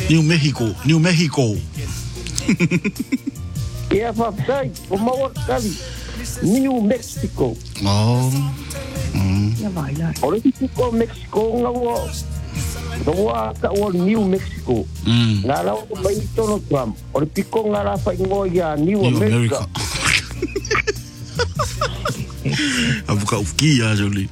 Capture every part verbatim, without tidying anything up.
New Mexico, New Mexico. Ia whapsai, o maua kali. New Mexico. Oh. Mm. O le Mexico, Mexico, ngā ua. Ngā ua ka ua New Mexico. Mm. Ngā lau mai tono Trump. O le piko ngā la whai ngoi ia New, New America. Abuka uki ya joli.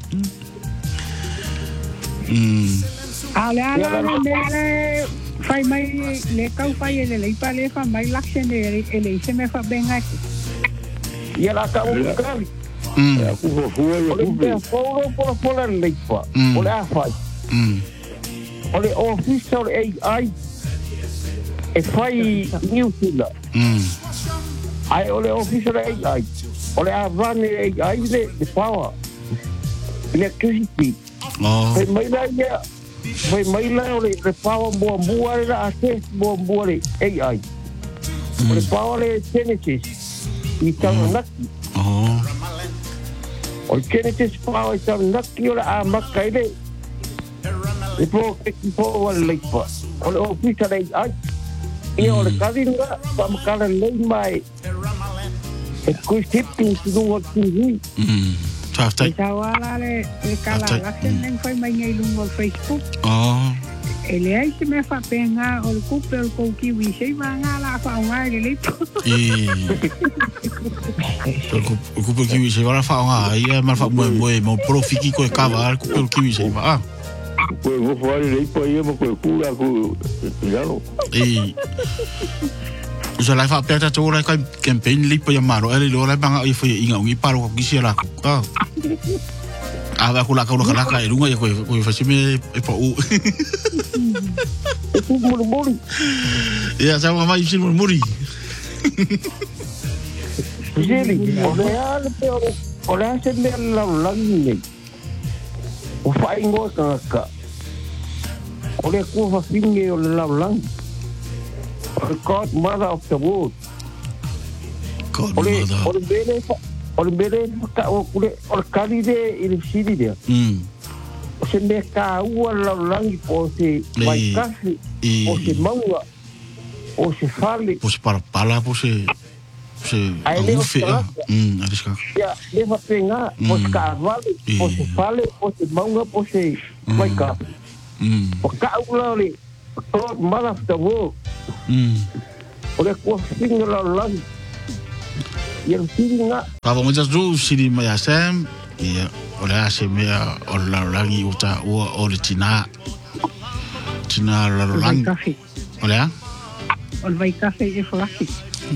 Mm. Ale ala le mele fai mai le kau fai ele le ipa le fa mai laksen ele ele se me fa benga. Ia la ka ua kali. Mm. O le mea fōro pora pora le ipa. O le awhai. Mm. O le official A I e fai New Zealand. Mm. Ai o le official A I. O le avane A I le the power. Electricity. Oh. Fai mai la ia. Fai mai la o le power mua mua le la access mua mua le A I. O le power le Genesis. I Taranaki. Oh. O le Genesis power i Taranaki o le a maka i le. Le po keki po o le leipa. O le official A I. Ia o le karinga pa makala lei mai. E kui tipping si nunga tihi. Mm. Taftai. E tawala le e kala laksen neng fai mai ngai lungo Facebook. Oh. Ele ai se me fa penga o le kupe o kouki wi sei vanga la fa ngai le leipa. E. O kupe kiwi se wala fa nga ia mal fa mo mo mo profiki ko e kava o kupe kiwi se va. Ko vou falar leipa ia mo ko kula ko yalo. E. Usa lai fa peta to lai kai campaign lipa ya maro ele lo lai banga i foi inga ngi paro ko kisia la. Ah. Ava kula ka kala ka e runga ko ko fa sime e po u. E mur muri. Ya sa ma mai sil mur muri. Jeli, o le ale pe o o le ase me la langi. O fai ngo ka ka. O le ko fa finge o le la langi. The godmother of the world. Godmother. O le bere o le bere ka o kule o kali de il sidi de. Mm. O se me ka ua la langi po se mai kasi. O se maua. O se fale. O se para pala po se se ufe. Mm, ariska. Ya, le fa penga o se ka vale, o se fale, o se maua, o se mai kasi. Mm. O ka ua le godmother of the world. Mm. Oleh kuah singa la lang. Yang singa. Papa mo just do siri mai asem. Ia ole ase me o la langi uta o o le tina. Tina la lang. Ole a? O vai café e flashi.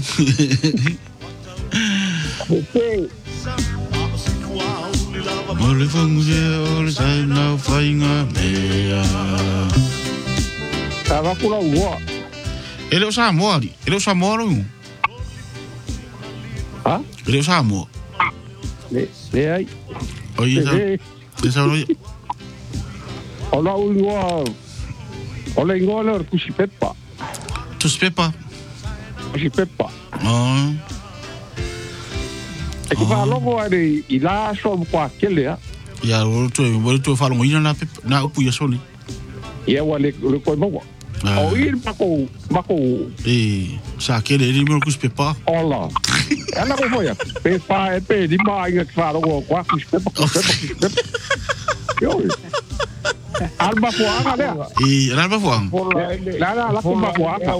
Ole fangue ole sai na fainga mea. Tava kula ua. Ele o Samoa, ele o Samoa rongo. Ha? Ele o Samoa. Le, le ai. Oi, esa. Esa oi. Ola ua. Ola ingola kusi pepa. Tu spepa? Kusi pepa. Ah. E ki fa logo ai i la so kwa kele a. Ya, o tu, o tu fa longo ina na pepa, na upu ya soni. Ia wa le le ko mo. O ir mako mako. Eh, sa kele ri mo kus pepa. Ola. Ana ko foi. Pe fa e pe di mai que fa logo kwa kusi pepa. Pepa. Yo. Alba fuanga le. Eh, alba fuanga. La la la kumba fuanga.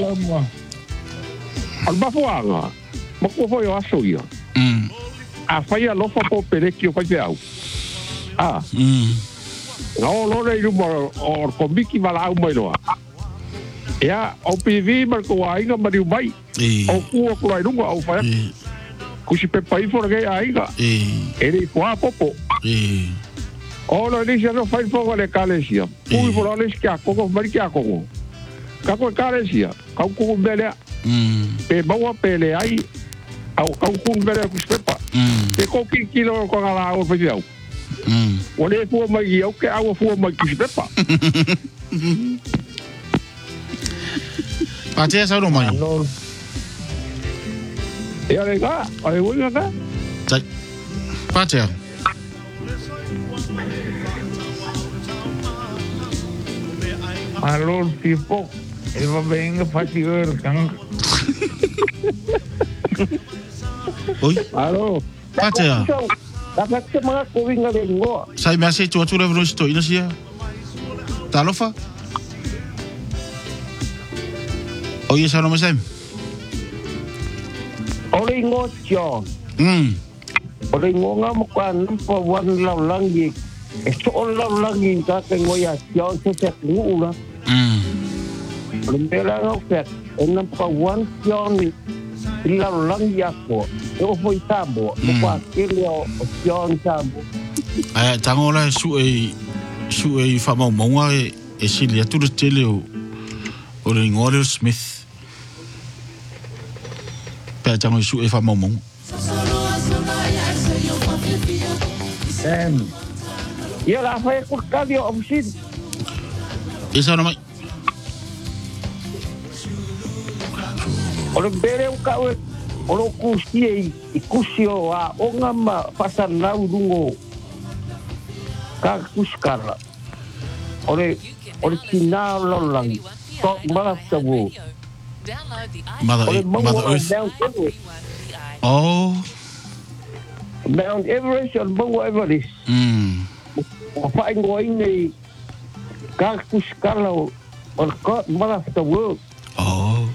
Alba fuanga. Mako foi o aso ia. Mm. A fai a lofa po pere ki o fai te au. Ah. Mm. No, no le rumo o komiki mala au mai loa. Ea, o P V marco ainga mariu mai. O kuo ko ai rungo au fai. Kusi pe pai for ge ainga. Eh. Ele kwa popo. Eh. O lo ni se no fai fogo le kalesia. Kui for les ki a koko mari ki a koko. Ka ko kalesia. Ka ku bele. Mm. Pe bawa pele ai. Au au ku bele kusi pepa. Mm. Pe ko ki kilo ko ngala au fai au. Mm. Ole fu mai au ke au fu mai kusi pepa. Pate sa no mai. E ale ga, ale wo ga. Sai. Pate. Alor tipo E va venga fati ur kang. Oi, Alo. Patea. Dapat ke mga kuwing nga linggo. Sai me ase tu atu le vro sto ina sia. Talofa. Oye, sa no me sai. O linggo John. Mm. O linggo nga mo kan pa wan law lang yi. E so law lang yi ka ke ngoya John se se ngula. Mm. Lembera nga fet. Enam pa wan John ni. Law lang ya ko. E o foi tabo. Mo pa kelio John tabo. Ai tango la su e su e fa mo mo e e sili atu le tele o o le ngore Smith. Pe tango su e fa mo mo. Sam. Ia la fa ko kadio opsin. Isa no mai. O lembera o ka o o kusi e kusio a o nga ma pasan lau dungo. Ka kuskara. Ore ore tina lo lang to mala tabu Mother ore Mother Earth. Oh. Mount Everest on Bongo Everest Mm. o fa ngoi nei ka kuskara o ko mala tabu Oh.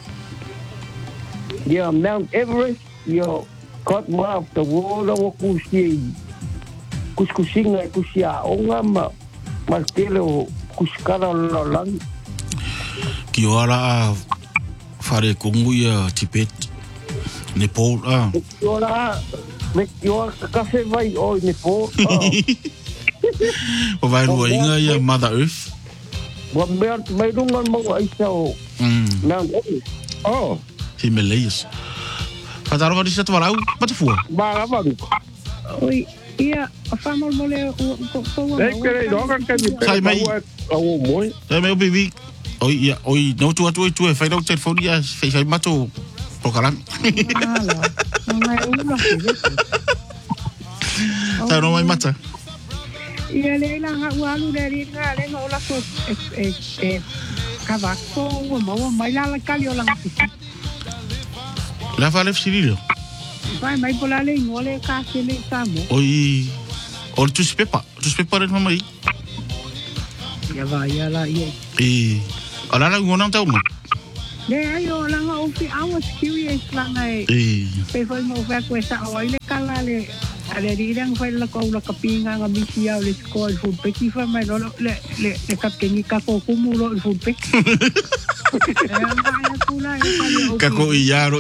ya Mount Everest yo ko mala tabu lo kusi kuskusinga kusia o nga ma martelo kuskara lo lang Ki ora a fare kongu ia Tibet. Nepal ah. ora me yo café vai o ne po O vai rua inga ia Mother Earth. wa mer mai dungan mo ai so Mm. Mount Everest oh Himalayas. Fataro va disa twalau, pata fua. ba ba Oi, ia, a whamol mole o ko Ei, peraí, logo que me Sai mai. o moi. E meu bibi. Oi, ia, oi, no tu atu tu e fai no telefone ia, fai fai mato program. Ala, mai ulo Ta no mai mata. Ia le la nga walu le ri nga le no la so e e kavako o mo mai la la kali o la La fa lef sirilo. vai mai pola le ngole ka se le samo Oi. Or tu spepa, tu spepa re mamai. ia vai ia la ia E ala la ngona tau mo. le ai o la nga o fi I was curious la nga e E pe foi mo fa ko sa o ile kala le ale ri rang fa la ko la kapinga nga misi au le school fu pe ki fa mai lo le le le kapteni ka ko kumulo fu pe ka ko iaro.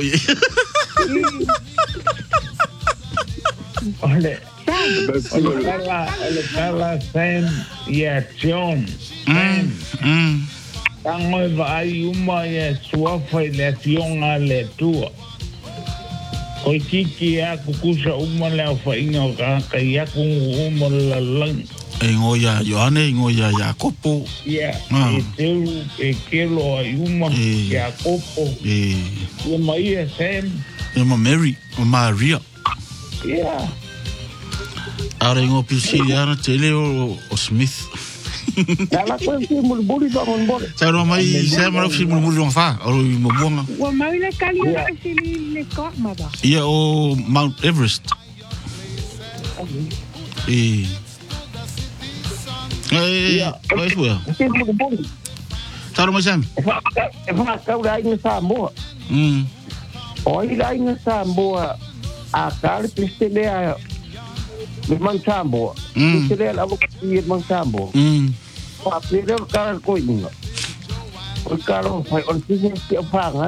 Ole. Ole kala, ole kala Sam y acción. Mm. Mm. Tango va ai uma e sua filiación a letua. Koi kiki a kukusa uma le fa ingo ka kai a ku uma la lang. E ngoia Johanne, ngoia Jacopo. Ya, Ah. e teu e kelo a uma Eh. ya kopo. E E mai e Sam. e ma Mary, o Maria. Ya. Ara ingo pisiliana tele o o Smith. Ela ko si mulbuli ba mon bol. Sa no mai sa ma fi mo mo fa, o mo bonga. wa mai le kali o la se le ko ma ba Ia o Mount Everest. E Eh, ai foi. Si mulbuli. Sa no mai sam. E fa e fa ka ura ina sa mo. Mm. O ila ina sa mo a kal pistele a le man sambo. Mm. Pistele a mo ki man sambo. Mm. Pa pere ka ko inga. O karo fa on si si fa nga.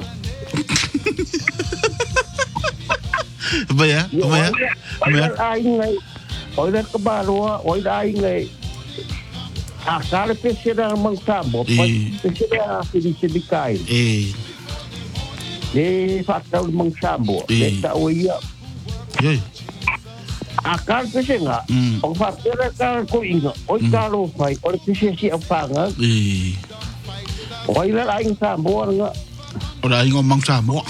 Vaya, vaya. Vaya. Ai ngai. O ila ka ba ro, o ila ai ngai. A kal pistele a man sambo. Pa Eh. pistele a si si kai. Eh, Le fa ta man sambo. Le Eh. ta o ia. ei. Akal pese nga. Mm. O fa pere ka ko inga. O karo fai. O pese si a fa nga. Eh. O ila ai sambo nga. Ora ingo mang sa mo.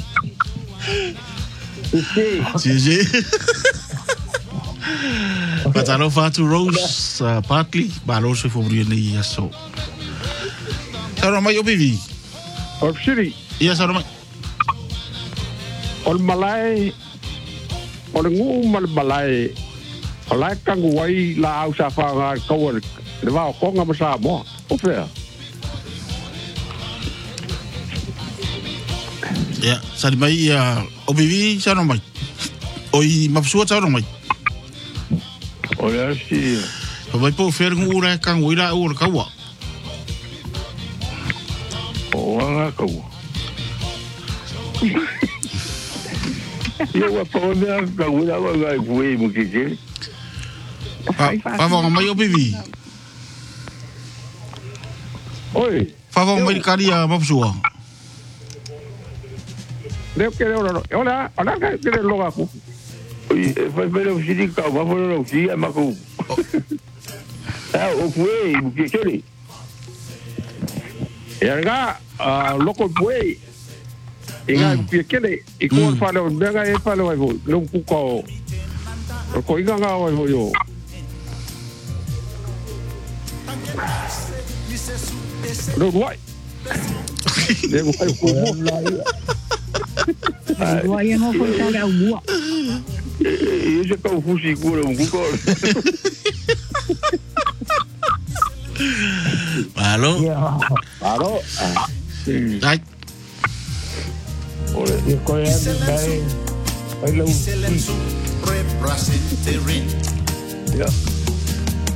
Si. Si si. Patalo fatu Rose, uh, partly, ba Rose fo bri ni aso. Saro mai opivi. O siri. Ia saro mai. O malai. O ngu mal malai. O lai kangu wai la au sa fa nga ko le va ko nga sa mo. O fe. Ya, sari mai ia opivi saro mai. Oi mapsua saro mai. O le si. O mai po fer ngu ura kangu ira ura kawa. O nga ko. Yo wa po na ka ura wa ga fui mo ki ke. Pa pa va mai opivi. Oi. Fa va mai karia mapsua. Leo que ora ora ora que le loga ku. Oi, foi pero si di ka va for no si ma ku. Ah, o fui mo ki ke ni. Erga a local way. Inga ki ke ni i ko fa lo daga e fa lo ai vo. Lo ku ko. Ko inga nga ai vo yo. Lo ruai. Debo ai ko mo. Ai não foi para o boa. E esse que eu fui seguro um pouco. Alô? Alô? Ai. Olha, eu conheço bem. Olha o. Representing. Yeah.